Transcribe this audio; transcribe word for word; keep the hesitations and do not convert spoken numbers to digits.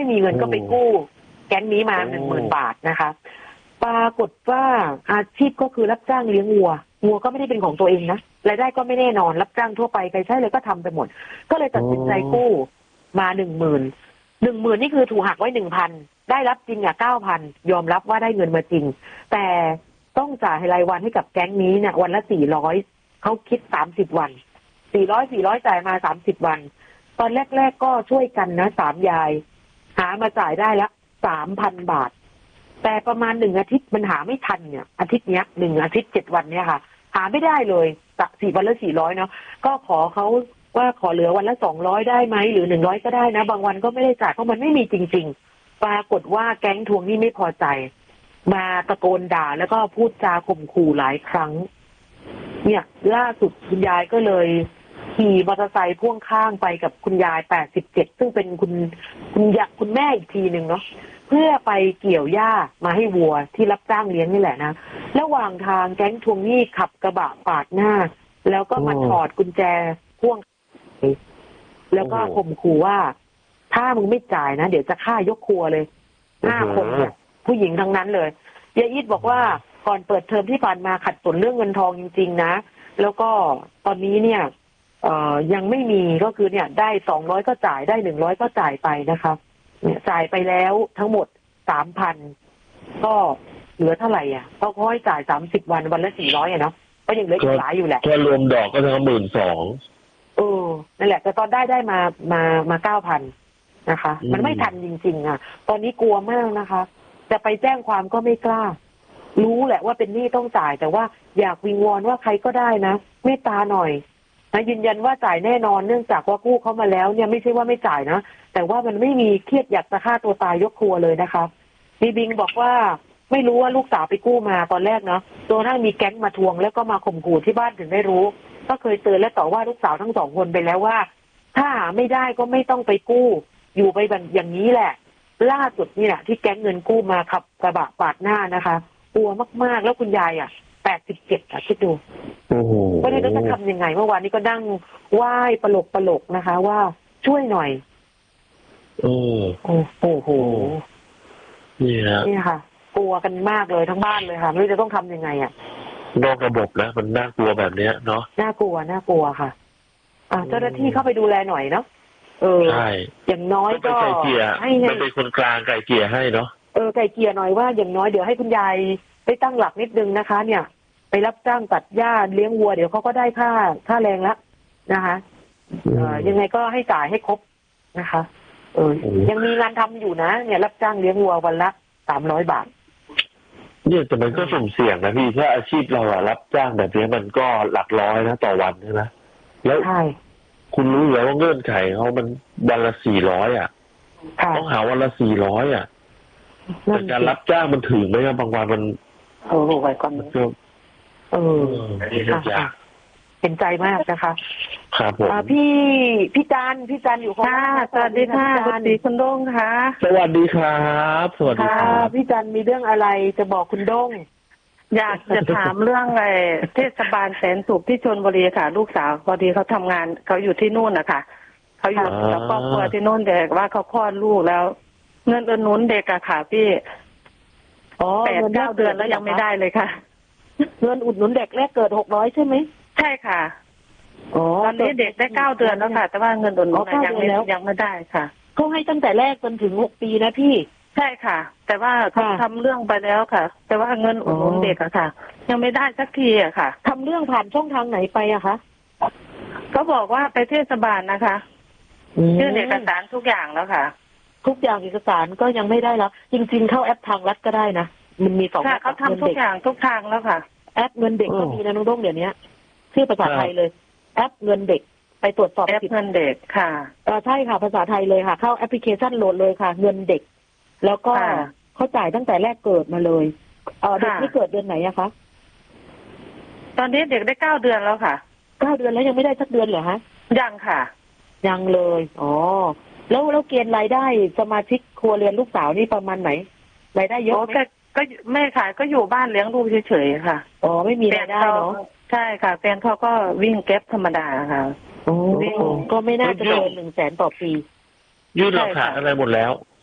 มีเงินก็ไปกู้แก๊งนี้มาหนึ่งหมื่นบาทนะคะปรากฏว่าอาชีพก็คือรับจ้างเลี้ยงวัววัวก็ไม่ได้เป็นของตัวเองนะรายได้ก็ไม่แน่นอนรับจ้างทั่วไปใครใช้เลยก็ทำไปหมดก็เลยตัดสินใจกู้มาหนึ่งหมื่นหนึ่งหมื่นนี่คือถูกหักไว้หนึ่งพันได้รับจริงอ่ะเก้าพันยอมรับว่าได้เงินมาจริงแต่ต้องจ่ายรายวันให้กับแก๊งนี้เนี่ยวันละสี่ร้อยเขาคิดสามสิบวันสี่ร้อยสี่ร้อยจ่ายมาสามสิบวันตอนแรกๆก็ช่วยกันนะสามยายหามาจ่ายได้ละสามพันบาทแต่ประมาณหนึ่งอาทิตย์มันหาไม่ทันเนี่ยอาทิตย์เนี้ยหนึ่งอาทิตย์เจ็ดวันเนี่ยค่ะหาไม่ได้เลยสี่วันละสี่ร้อยเนาะก็ขอเขาว่าขอเหลือวันละสองร้อยได้ไหมหรือหนึ่งร้อยก็ได้นะบางวันก็ไม่ได้จ่ายเพราะมันไม่มีจริงๆปรากฏว่าแก๊งทวงหนี้ไม่พอใจมาตะโกนด่าแล้วก็พูดจาข่มขู่หลายครั้งเนี่ยล่าสุดคุณยายก็เลยขี่มอเตอร์ไซค์พ่วงข้างไปกับคุณยายแปดสิบเจ็ดซึ่งเป็นคุณคุณยายคุณแม่อีกทีหนึ่งเนาะเพื่อไปเกี่ยวหญ้ามาให้วัวที่รับจ้างเลี้ยงนี่แหละนะระหว่างทางแก๊งทวงหนี้ขับกระบะปาดหน้าแล้วก็มาถอดกุญแจพ่วงแล้วก็ข่มขู่ว่าถ้ามึงไม่จ่ายนะเดี๋ยวจะฆ่ายกครัวเลยห้าคนเนี่ยผู้หญิงทั้งนั้นเลยยายอีทบอกว่าก่อนเปิดเทอมที่ผ่านมาขัดสนเรื่องเงินทองจริงๆนะแล้วก็ตอนนี้เนี่ยเอ่อยังไม่มีก็คือเนี่ยได้สองร้อยก็จ่ายได้หนึ่งร้อยก็จ่ายไปนะคะเนี่ยจ่ายไปแล้วทั้งหมดสามพันก็เหลือเท่าไหร่อ่ะเขาค่อยจ่ายสามสิบวันวันละสี่ร้อยอ่ะเนาะก็ยังเหลืออีกหลายอยู่แหละแค่รวมดอกก็ทั้งหมื่นสองเออนั่นแหละแต่ตอนได้ได้มามามาเก้าพันนะคะมันไม่ทันจริงๆอ่ะตอนนี้กลัวมากนะคะจะไปแจ้งความก็ไม่กล้ารู้แหละว่าเป็นหนี้ต้องจ่ายแต่ว่าอยากวิงวอนว่าใครก็ได้นะเมตตาหน่อยนะยืนยันว่าจ่ายแน่นอนเนื่องจากว่ากู้เขามาแล้วเนี่ยไม่ใช่ว่าไม่จ่ายนะแต่ว่ามันไม่มีเครียดอยากจะฆ่าตัวตายยกครัวเลยนะคะมีบิงบอกว่าไม่รู้ว่าลูกสาวไปกู้มาตอนแรกเนาะจนกระทั่งมีแก๊งมาทวงแล้วก็มาข่มขู่ที่บ้านถึงได้รู้ก็เคยเตือนและต่อว่าลูกสาวทั้งสองคนไปแล้วว่าถ้าหาไม่ได้ก็ไม่ต้องไปกู้อยู่ไปแบบอย่างนี้แหละล่าสุดนี่แหละที่แก๊งเงินกู้มาขับกระบะปาดหน้านะคะกลัวมากๆแล้วคุณยายอ่ะแปดสิบเจ็ดอ่ะคิดดูโอ้โหก็เลยจะทำยังไงเมื่อวานนี้ก็นั่งไหว้ปลกปลกนะคะว่าช่วยหน่อยโอ้โอ้โหนี่ฮะนี่ค่ะกลัวกันมากเลยทั้งบ้านเลยค่ะไม่รู้จะต้องทำยังไงอ่ะนอกระบบแล้วมันน่ากลัวแบบเนี้ยเนาะน่ากลัวน่ากลัวค่ะอ่าเจ้าหน้าที่เข้าไปดูแลหน่อยเนาะเออใช่อย่างน้อยก็ให้มันเป็นคนกลางไกลเกลี่ยให้เนาะเออไกลเกลี่ยหน่อยว่าอย่างน้อยเดี๋ยวให้คุณยายได้ตั้งหลักนิดนึงนะคะเนี่ยไปรับจ้างตัดหญ้าเลี้ยงวัวเดี๋ยวเขาก็ได้ค่าค่าแรงละนะคะเออยังไงก็ให้จ่ายให้ครบนะคะเออยังมีงานทำอยู่นะเนี่ยรับจ้างเลี้ยงวัววันละสามร้อยบาทเนี่ยแต่มันก็สุ่มเสี่ยงนะพี่ถ้าอาชีพเราอะรับจ้างแบบนี้มันก็หลักร้อยนะต่อวันใช่ไหมแล้วคุณรู้อยู่แล้วว่าเงื่อนไขเขามันวันละสี่ร้อยอ่ะต้องหาวันละสี่ร้อยอ่ะแต่การรับจ้างมันถึงไหมบางวันมันโอ้โหไว้ก่อนเออเห็นใจมากนะคะครับผมพี่พี่จันพี่จันอยู่ค่ะสวัสดีค่ะสวัสดีคุณด้งค่ะสวัสดีครับสวัสดีครับพี่จันมีเรื่องอะไรจะบอกคุณด้งอยากจะถามเรื่องไอ้เทศบาลแสนสุขที่ชลบุรีค่ะลูกสาวพอดีเขาทำงานเขาอยู่ที่นู่นนะคะเขาอยู่กับครอบครัวที่นู่นเด็กว่าเขาคลอดลูกแล้วเงินอุดหนุนเด็กอะค่ะพี่แปดเก้าเดือนแล้วยังไม่ได้เลยค่ะเงินอุดหนุนเด็กแรกเกิดหกร้อยใช่ไหมใช่ค่ะตอนนี้เด็กได้เก้าเดือนแล้วค่ะแต่ว่าเงินอุดหนุนยังไม่ยังไม่ได้ค่ะเขาให้ตั้งแต่แรกจนถึงหกปีนะพี่ใช่ค่ะแต่ว่าเขาทำเรื่องไปแล้วค่ะแต่ว่าเงินอุดหนุนเด็กอะค่ะยังไม่ได้สักทีอะค่ะทำเรื่องผ่านช่องทางไหนไปอะคะเขาบอกว่าไปเทศบาลนะคะยื่นเอกสารทุกอย่างแล้วค่ะทุกอย่างเอกสารก็ยังไม่ได้แล้วจริงๆเข้าแอปทางรัฐก็ได้นะมันมีสองแอปเขาทำทุกอย่างทุกทางแล้วค่ะแอปเงินเด็กก็มีนะน้องด้งเดี๋ยวนี้ชื่อภาษาไทยเลยแอปเงินเด็กไปตรวจสอบแอปเงินเด็กค่ะเออใช่ค่ะภาษาไทยเลยค่ะเข้าแอปพลิเคชันโหลดเลยค่ะเงินเด็กแล้วก็เขาจ่ายตั้งแต่แรกเกิดมาเลยเออเด็กที่เกิดเดือนไหนอะคะตอนนี้เด็กได้เก้าเดือนแล้วค่ะเก้าเดือนแล้วยังไม่ได้สักเดือนเหรอฮะยังค่ะยังเลยอ๋อแล้วแล้วเกณฑ์รายได้สมาชิกครัวเรือนลูกสาวนี่ประมาณไหนรายได้เยอะไหมก็แม่ขายก็อยู่บ้านเลี้ยงลูกเฉยๆค่ะอ๋อไม่มีรายได้เนาะใช่ค่ะแฟนเขาก็วิ่งแก๊ปธรรมดาค่ะวิ่งก็ไม่น่าจะเกินหนึ่งแสนต่อปียื่นหลักฐานอะไรหมดแล้ว